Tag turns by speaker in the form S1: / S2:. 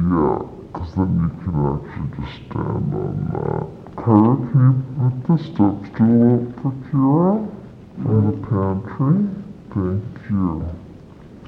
S1: Yeah, because then you can actually just stand on that. Kyra, can you put the step stool up for Kira from the pantry?